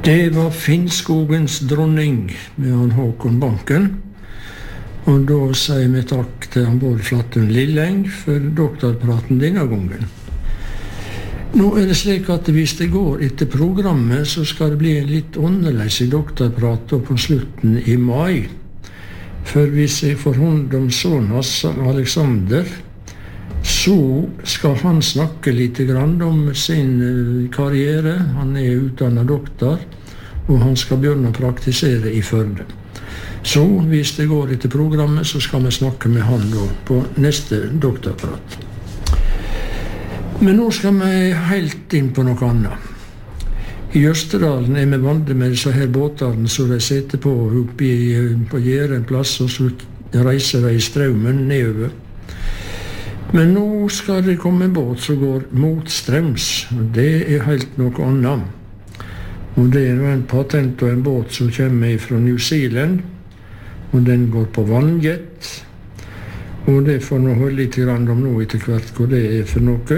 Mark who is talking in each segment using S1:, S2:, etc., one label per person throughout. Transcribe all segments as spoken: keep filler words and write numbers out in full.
S1: Det var Finnskogens dronning med han Håkon Banken. Og da sier vi takk til han Bård Flattun Lilleng for doktorpraten denne gangen. Nå er det slik at hvis det går etter programmet, så skal det bli en litt annerledes i doktorprat på slutten i mai. For hvis jeg får hånd om sønnen hans, Alexander, så skal han snakke litt grann om sin karriere. Han er utdannet doktor, og han skal begynne å praktisere i Førde. Så hvis det går etter programmet, så skal vi snakke med han da på neste doktorprat. Men nå skal vi helt inn på noe annet. I Østerdalen er vi vant med disse her båtene som de setter på oppe på Gjære en plass, og så reiser de i strømmen nedover. Men nå skal det komme en båt som går motstrøms, og det er helt noe annet. Og det er en patent og en båt som kommer fra New Zealand, og den går på vannjet. Og det får nå holde litt grann om nå etter hvert hva det er for noe.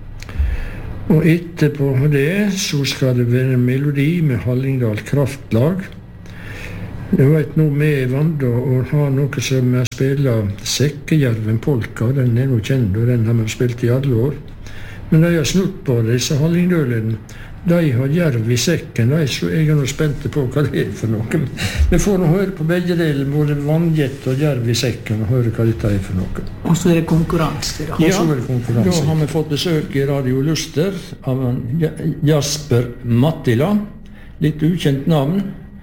S1: Og etterpå det så skal det være en melodi med Hallingdal Kraftlag. Jeg vet nå vi er vant å ha noe som er spiller Sekkejerven Polka. Den er nå kjent, og den har vi spilt i alle år. Men de har snutt på det, disse Hallingdølene. De har jerv i sekken, de, så jeg er nå spent på hva det er for noe. Vi får nå høre på begge deler, både vannjet og jerv i sekken, og høre hva dette er for noe.
S2: Og så er det konkurranse da.
S1: Ja, så er det konkurranse. Da har vi fått besøk i Radio Luster av Jasper Mattila, litt ukjent navn,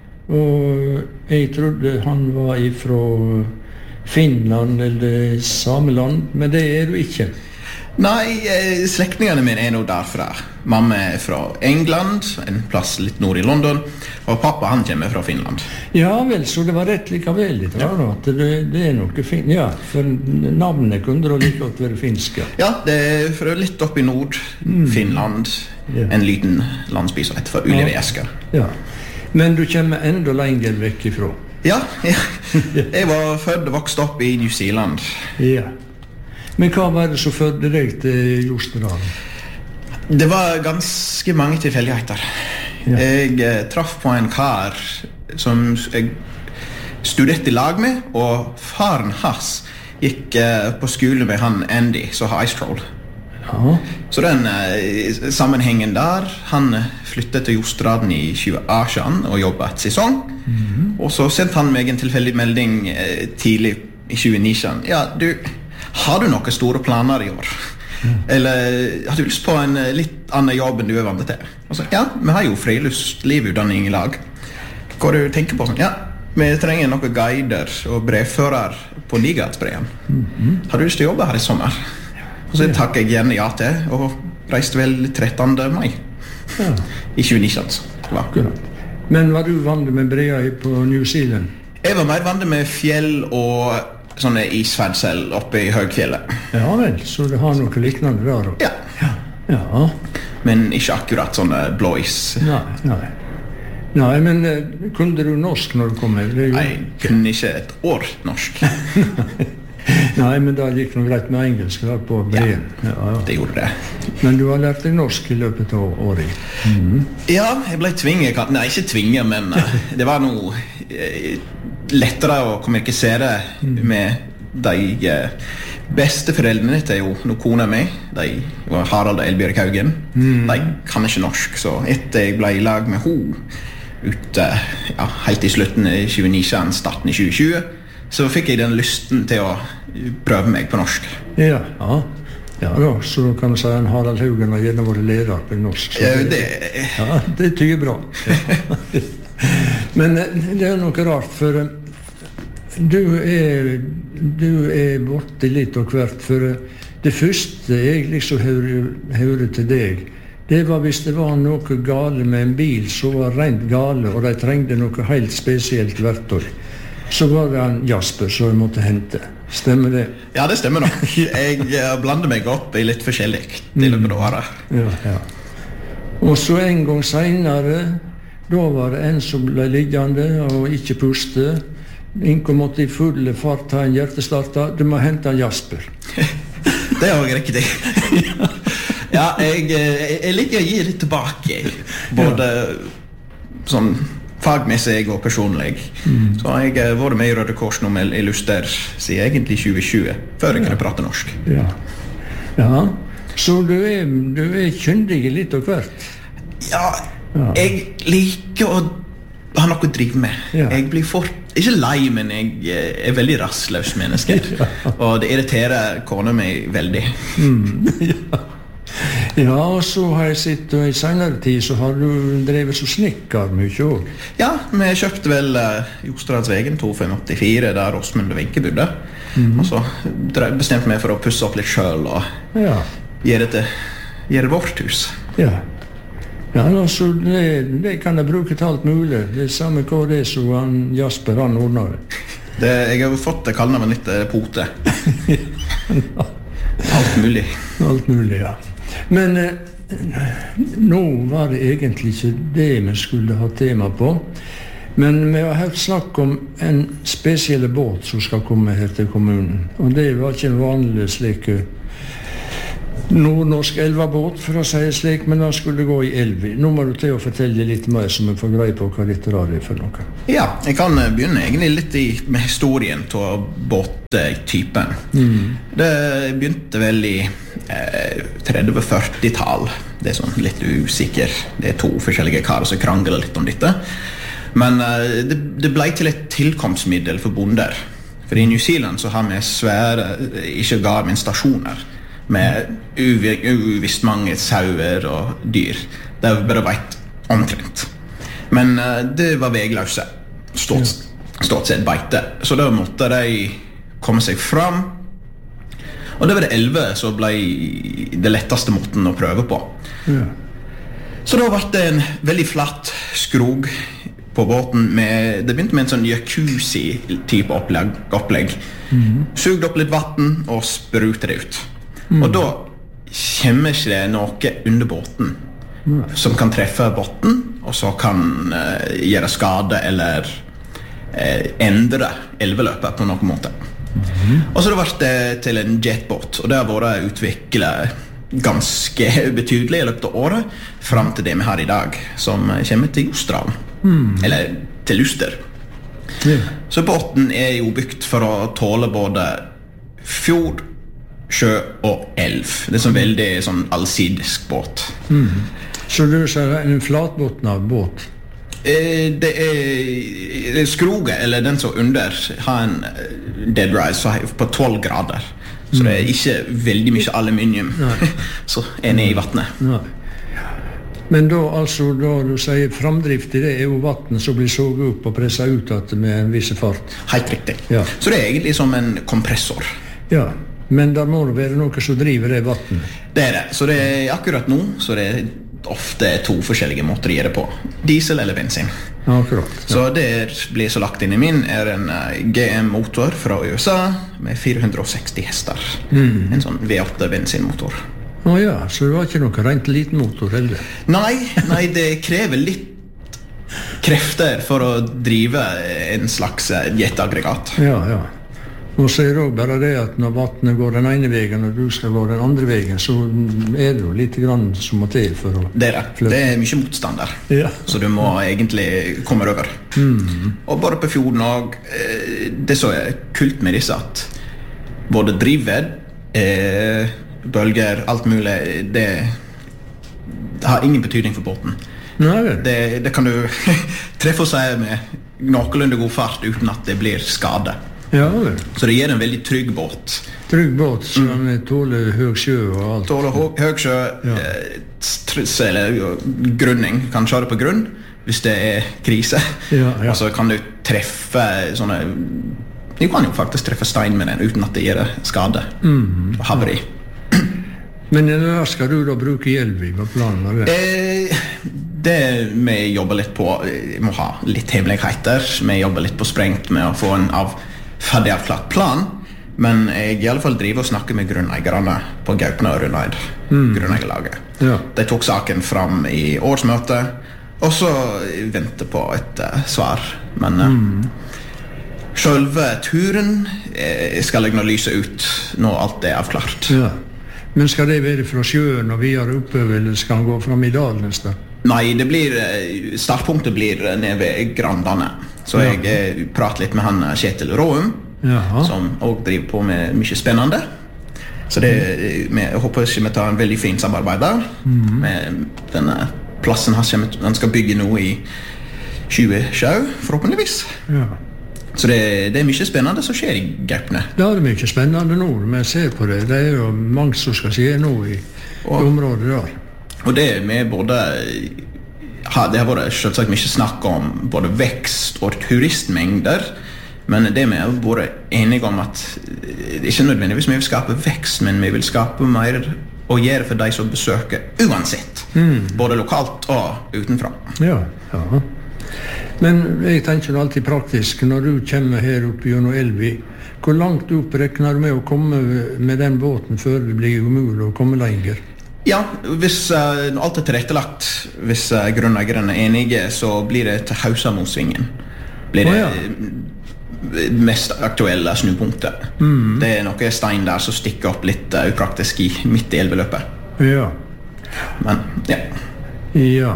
S1: og jeg trodde han var fra Finland eller Sameland, men det er du ikke.
S3: Nei, slektningene mine er nå derfra. Mamma er fra England, en plass litt nord i London, og pappa han kommer fra Finland.
S1: Ja vel, så det var rett likevel litt da, ja. At det, det er noe fint. Ja, for navnet kunne da like godt være finske.
S3: Ja, det er fra litt opp i nord, mm. Finland, ja. En liten landsby som heter for Ulevesker.
S1: Ja. Men du kommer enda lenger vekk ifra.
S3: Ja, ja. Jeg var født og vokst opp i New Zealand.
S1: Ja. Men hva var det som førte deg til Jostedalen?
S3: Det var ganske mange tilfeldigheter. Ja. Jeg eh, traff på en kar som jeg studerte i lag med, og faren hans gikk eh, på skole med han Andy, som har Ice Troll. Ja. Så den eh, sammenhengen der, han flyttet til Jostedalen i tjue atten og jobbet et sesong. Mm-hmm. Og så sendte han meg en tilfeldig melding eh, tidlig i tjue nitten. Ja, du... Har du noen store planer i år? Mm. Eller har du lyst på en litt annen jobb enn du er vant til? Og så, ja, vi har jo friluftslivutdanning i lag. Hva du tenker på? Ja, vi trenger noen guider og brevfører på Nigardsbreen. Mm-hmm. Har du lyst til å jobbe her i sommer? Og så takker jeg gjerne ja til, og reiste vel trettende mai ja. I tjue nitten.
S1: Men var du vant med brea på New Zealand?
S3: Jeg var mer vant med fjell og sånne isferdsel oppe i høgfjellet.
S1: Ja vel, så det har noe liknande der også.
S3: Ja.
S1: Ja. Ja.
S3: Men ikke akkurat sånne blå is.
S1: Nei, nei. Nei, men uh, kunne du norsk når du kom her?
S3: Nei, jeg kunne ikke et år norsk.
S1: Nei, men da gikk det greit med engelsk der på breen.
S3: Ja, ja, ja, det gjorde det.
S1: Men du har lært deg norsk i løpet av året? Mm-hmm.
S3: Ja, jeg ble tvinget. Nei, ikke tvinget, men uh, det var noe... Uh, lettere å kommunisere med de eh, beste foreldrene til jo noen kone med. De var Harald og Elbjørg Haugen. Mm. De kan ikke norsk, så etter jeg ble i lag med henne ute, ja, helt i slutten i tjue nitten, starten i tjue tjue, så fikk jeg den lysten til å prøve meg på norsk.
S1: Ja, ja. Ja, ja, så kan du si at Harald Haugen har gjerne vært leder på norsk.
S3: Ja, det...
S1: Ja, det tyder bra. Ja. Men det er noe rart, for du er, du er borte litt og hvert, for det første jeg liksom hører til deg, det var hvis det var noe gale med en bil som var rent gale, og de trengte noe helt spesielt verktøy. Så var det en Jasper som jeg måtte hente. Stemmer det?
S3: Ja, det stemmer nok. Jeg blander meg opp i litt forskjellig til å bedåre.
S1: Ja, ja. Og så en gang senere, da var det en som ble liggende og ikke puste. Ingen måtte i fulle fart ta en hjertestarter. Du må hente en Jasper.
S3: Det er også riktig. Ja, jeg, jeg liker å gi litt tilbake. Både sånn fagmessig og personlig. Mm. Så jeg har vært med i Røde Kors nå med i Luster siden egentlig tjue tjue, før jeg kunne prate norsk.
S1: Ja, ja. Så du er, du er kyndig litt og hvert?
S3: Ja, ja, jeg liker å ha noe å drive med. Ja. Jeg blir fort, ikke lei, men jeg er veldig rastløs menneske. Ja. Og det irriterer kona meg veldig. Mm.
S1: Ja. Ja, og så har jeg sett, og i senere tid så har du drevet så snikker mye også.
S3: Ja, vi kjøpte vel uh, Jostradsvegen to fem åtte fire, der Åsmund og Wenche bodde. Mm. Og så bestemte vi for å pusse opp litt selv og ja. gjøre det, gjøre vårt hus.
S1: Ja, ja altså, det, det kan jeg bruke til alt mulig. Det er samme hva det er som han Jasper, han ordner det.
S3: det. Jeg har jo fått det kallet litt uh, pote.
S1: Ja.
S3: Alt mulig.
S1: Alt mulig, ja. Men eh, nå var det egentlig ikke det vi skulle ha tema på. Men vi har hørt snakk om en spesiell båt som skal komme her til kommunen. Og det var ikke en vanlig slik nordnorsk elvabåt, for å si det slik, men den skulle gå i elv. Nå må du til å fortelle litt mer, så vi får greie på hva dette er for noe.
S3: Ja, jeg kan begynne egentlig litt i, med historien til båttypen. Mm. Det begynte vel i eh, tretti-førti-tall. Det er sånn litt usikker. Det er to forskjellige karer som krangler litt om dette. Men eh, det, det ble til et tilkomstmiddel for bonder. For i New Zealand så har vi svære, ikke Garmin-stasjoner, med uvisst mange sauer og dyr. Det var bare veit omtrent. Men uh, det var vegløse. Stort, stort sett beite. Så da måtte de komme seg fram. Og det var det elleve som ble det letteste måten å prøve på. Ja. Så da ble det en veldig flatt skrog på båten. Med, det begynte med en sånn jacuzzi-type opplegg. opplegg. Mm-hmm. Sugde opp litt vatten og sprute det ut. Mm. Og da kommer ikke det noe under båten mm. som kan treffe båten, og så kan uh, gjøre skade eller uh, endre elveløpet på noen måte. Mm. Og så det ble det til en jetbåt, og det har vært utviklet ganske betydelig i løpet av året, frem til det vi har i dag, som kommer til Jostralen, mm. eller til Luster. Mm. Så båten er jo bygd for å tåle både fjord, sjø og elv. Det er sånn veldig sånn allsidisk båt. Mm.
S1: Så du sier en flatbåtna båt?
S3: Eh, det er skroget, eller den som under, har en dead rise på tolv grader. Så mm. det er ikke veldig mye aluminium så er nede i vattnet. Nei.
S1: Men da, altså, da du sier framdrift i det, er jo vattnet som blir såget opp og presset ut med en viss fart.
S3: Helt riktig.
S1: Ja.
S3: Så det er egentlig som en kompressor.
S1: Ja. Men der må det være noe som driver det vattnet.
S3: Det er det. Så det er akkurat nå, så det er ofte to forskjellige måter å gjøre det på. Diesel eller bensin.
S1: Akkurat. Ja.
S3: Så det blir så lagt inn i min er en G M-motor fra U S A med fire hundre og seksti hester. Mm. En sånn V åtte bensinmotor.
S1: Å oh ja, så det var ikke noe rent liten motor heller?
S3: Nei, nei, det krever litt krefter for å drive en slags jetaggregat.
S1: Ja, ja. Og så er det også bare det at når vattnet går den ene veien og du skal gå den andre veien, så er det jo litt grann som må til for å
S3: det er det. Flytte. Det er mye motstand der, ja. Så du må egentlig komme over. Mm. Og bare på fjorden og det som er kult med disse at både drivved, eh, bølger, alt mulig, det, det har ingen betydning for båten.
S1: Nei.
S3: Det, det kan du treffe seg med noenlunde god fart uten at det blir skade.
S1: Ja, vel.
S3: Så det gir en veldig trygg båt.
S1: Trygg båt, så den mm. tåler høy sjø og alt.
S3: Tåler høy sjø, ja. eh, eller grunning. Kan kjøre på grunn hvis det er krise. Ja, ja. Og så kan du treffe sånne... Du kan jo faktisk treffe stein med den uten at det gir skade. Mm. Og haveri. Ja.
S1: Men hva skal du da bruke i elv i? Hva planen er det?
S3: Eh, det vi jobber litt på, vi må ha litt hemmeligheter. Vi jobber litt på sprengt med å få en av ferdig avklart plan, men jeg i alle fall driver og snakker med grunneierne på Gaupne og Rundeid, mm. grunneierlaget. Ja. De tok saken fram i årsmøtet, og så venter på et uh, svar. Men uh, mm. selve turen uh, skal jeg nå lyse ut når alt er avklart.
S1: Ja. Men skal det være fra sjøen og videre oppover, eller skal han gå fram i dalen neste?
S3: Nei, det blir, startpunktet blir nede ved Grandane. Så jeg eh, prater litt med han Kjetil Råum,
S1: Jaha.
S3: som også driver på med mye spennende. Så det, vi, jeg håper ikke vi tar en veldig fin samarbeid der. Mm. Med denne plassen han, han skal bygge nå i tjue tjue, forhåpentligvis.
S1: Ja.
S3: Så det, det er mye spennende som skjer i Gaupne.
S1: Det er mye spennende nå, men jeg ser på det. Det er jo mange som skal skje nå i, og, i området der.
S3: Og det med både... Det har vært selvsagt mye snakk om både vekst og turistmengder, men det vi har vært enige om at det er ikke nødvendigvis vi vil skape vekst, men vi vil skape mer å gjøre for de som besøker uansett, mm. både lokalt og utenfra.
S1: Ja, ja. Men jeg tenker alltid praktisk, når du kommer her oppe gjennom Elvi, hvor langt opp rekner du med å komme med den båten før det blir umulig å komme lenger?
S3: Ja, hvis uh, alt er tilrettelagt, hvis uh, grunneierne er enige, så blir det til Hausamosvingen. Blir det oh, ja. mest aktuelle snupunktet. Mm. Det er noe stein der som stikker opp litt uh, upraktisk i midt i elveløpet.
S1: Ja.
S3: Men, ja.
S1: Ja.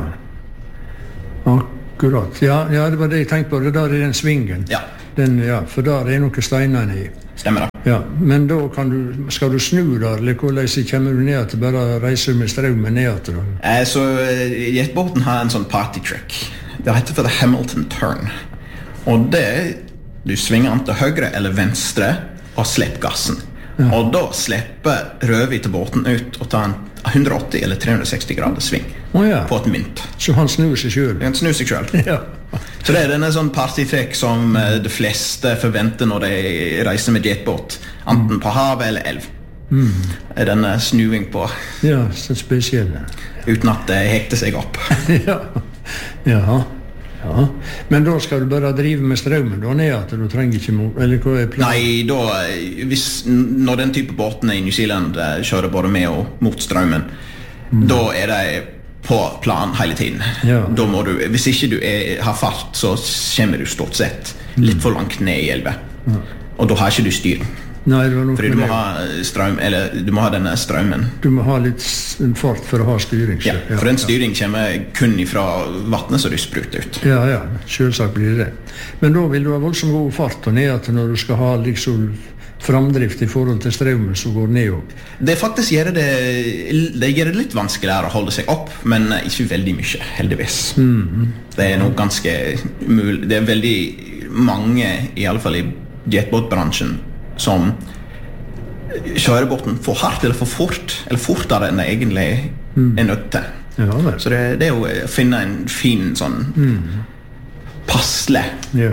S1: Akkurat. Ja, ja, det var det jeg tenkte på. Det der er den svingen.
S3: Ja.
S1: Den, ja, for der er noen steiner i.
S3: Stemmer det.
S1: Ja, men da kan du, skal du snu der, eller hvordan kommer du ned til bare reiser med strømmen ned til?
S3: Eh, så jetbåten har en sånn party trick. Det heter for the Hamilton Turn. Og det, du svinger an til høyre eller venstre og slipper gassen. Ja. Og da slipper Røvi til båten ut og tar en hundre åtti eller tre hundre seksti grader sving
S1: oh, ja.
S3: på et mynt.
S1: Så han snur seg selv?
S3: Han snur seg selv.
S1: Ja.
S3: Så det er denne sånn partytrekk som mm. de fleste forventer når de reiser med jetbåt, enten på havet eller elv. Mm. Er denne snuing på.
S1: Ja, så spesielle.
S3: Uten at det hekter seg opp.
S1: Ja, ja. Ja. Men da skal du bare drive med strømmen da ned at du trenger ikke mo- eller hva er planen?
S3: Nei, da, hvis, når den type båtene i New Zealand kjører både med og mot strømmen, mm. da er det på plan hele tiden.
S1: Ja.
S3: Da må du, hvis ikke du er, har fart, så kommer du stort sett litt for langt ned i elven. Ja. Og da har ikke du styring.
S1: Nei, det var noe
S3: fordi du må ha strøm, eller du må ha denne strømmen.
S1: Du må ha litt fart for å ha styring.
S3: Ja, for den styring kommer kun fra vattnet som du spruter ut.
S1: Ja, ja, selvsagt blir det. Men da vil du ha voldsomt god fart og ned til når du skal ha liksom framdrift i forhold til strømmen som går ned opp.
S3: Det faktisk gjør det, det gjør det litt vanskeligere å holde seg opp, men ikke veldig mye, heldigvis. Mm. Det er noe ganske umulig. Det er veldig mange, i alle fall i jetbåtbransjen, som kjører båten for hardt eller for fort, eller fortere enn det egentlig mm. er nødt til.
S1: Ja,
S3: så det, det er jo å finne en fin sånn mm. passle.
S1: Ja.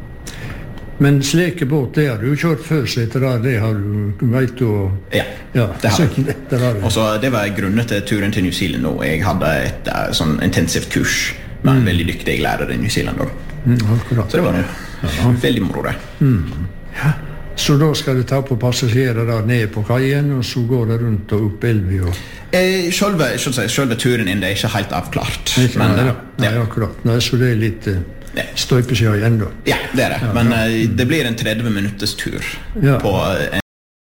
S1: Men slike båt, det har du kjørt før, så etter det, det har du, vet du...
S3: Ja,
S1: ja
S3: det har jeg.
S1: Det har
S3: og så det var grunnen til turen til New Zealand nå. Jeg hadde et sånn intensivt kurs med en mm. veldig dyktig lærer i New Zealand nå.
S1: Mm, akkurat.
S3: Så det var ja. veldig moro det.
S1: Mm. Ja. Så da skal du ta på passasjerer der ned på kajen, og så går det rundt og opp Elvi og...
S3: Eh, selve, selve turen inn det er ikke helt avklart.
S1: Ikke, men, nei, nei, ja. akkurat. Nei, så det er litt uh, ja. støypesida igjen da.
S3: Ja, det er det. Ja, men uh, det blir en tretti minutters tur ja. på en,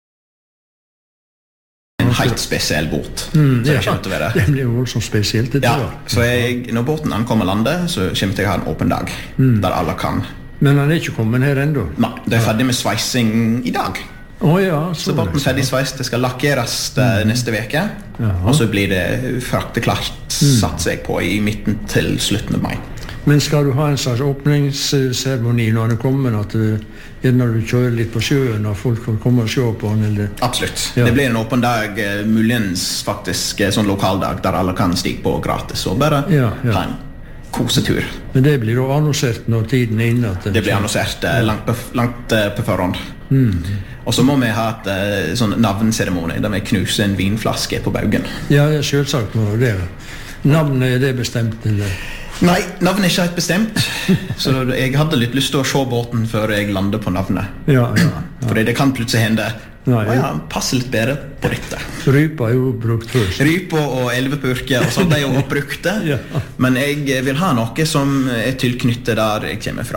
S3: en helt spesiell båt. Mm, så det,
S1: ja.
S3: til å være.
S1: Det blir jo voldsomt spesielt. Det
S3: ja, så jeg, når båten ankommer landet, så kommer jeg til å ha en åpen dag, mm. der alle kan.
S1: Men han er ikke kommet her ennå?
S3: Nei, det er ferdig med sveising i dag.
S1: Oh, ja, så,
S3: så båten er ferdig sveist, det skal lakkeres mm. neste veke. Jaha. Og så blir det frakteklart, mm. satser jeg på, i midten til slutten av mai.
S1: Men skal du ha en slags åpningsseremoni når han kommer, at når du kjører litt på sjøen, og folk kan komme og se på han? Eller?
S3: Absolutt. Ja. Det blir en åpen dag, muligens faktisk sånn lokaldag, der alle kan stige på gratis, og bare
S1: ja, ja.
S3: ha en kosetur.
S1: Men det blir jo annonsert når tiden er inne?
S3: Det, det blir annonsert uh, langt, på, langt uh, på forhånd. Mm. Og så må vi ha et uh, sånn navnseremoni der vi knuser en vinflaske på baugen.
S1: Ja, selvsagt må det. Navnet, er det bestemt, eller?
S3: Nei, navnet er ikke helt bestemt. Så jeg hadde litt lyst til å se båten før jeg lander på navnet.
S1: Ja, ja, ja.
S3: Fordi det kan plutselig hende Nei, ja, passer litt bedre på dette.
S1: Rypa er jo brukt først.
S3: Rypa og elvepurker og sånt er jo oppbrukte. Ja. Men jeg vil ha noe som er tilknyttet der jeg kommer fra.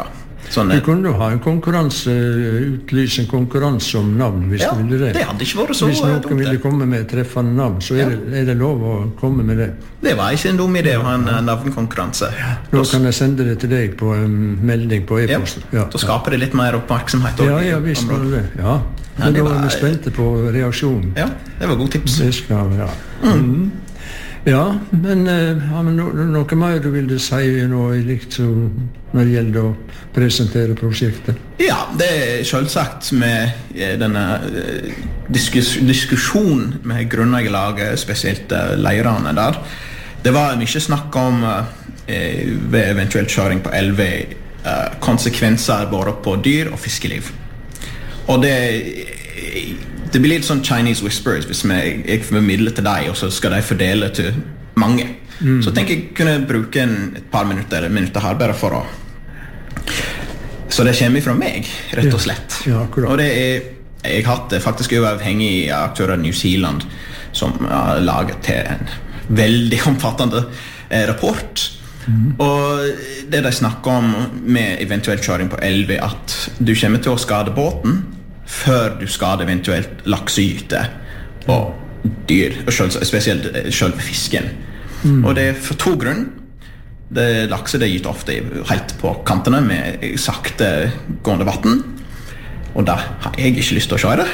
S3: Sånne,
S1: Du kunne jo ha en konkurranse, utlyse en konkurranse om navn, hvis
S3: ja,
S1: du ville det.
S3: det hadde ikke vært så
S1: Hvis noen
S3: dumt,
S1: ville
S3: det.
S1: komme med treffende navn, så er,
S3: Ja.
S1: det, er det lov å komme med det.
S3: Det var ikke en dum idé å ha en eh, navnkonkurranse.
S1: Da kan jeg sende det til deg på en melding på
S3: Ja,
S1: e-posten.
S3: da skaper det litt mer oppmerksomhet.
S1: Ja,
S3: også i
S1: ja, visst var
S3: området.
S1: det det. Ja.
S3: Ja,
S1: Men
S3: det
S1: da er
S3: var-
S1: vi spente på reaksjonen.
S3: Ja, det var god tips.
S1: Det skal, ja. Mm. Ja, men eh, har vi no, noe mer du vil si nå i liksom, når det gjelder å presentere prosjektet?
S3: Ja, det er selvsagt med eh, denne eh, diskus diskusjonen med grunneierlaget, spesielt eh, leirene der. Det var mye snakk om eh, ved eventuelt kjøring på elve eh, konsekvenser både på dyr og fiskeliv. Og det, det blir litt sånn Chinese whispers hvis jeg, jeg formidler til deg, og så skal de fordele til mange. Mm. Så tenker jeg kunne bruke en, et par minutter, minutter her bare for å Så det kommer fra meg, rett og slett.
S1: Ja, ja, akkurat.
S3: Og det er jeg har hatt faktisk uavhengige aktører i New Zealand som har laget til en veldig omfattende eh, rapport. Mm. Og det de snakker om med eventuell kjøring på elve, at du kommer til å skade båten før du skader eventuelt laksegyte og dyr, og selv, spesielt selve fisken. Mm. Og det er for to grunn. Det lakse det gyter ofte helt på kantene med sakte gående vatten, og da har jeg ikke lyst til å kjøre.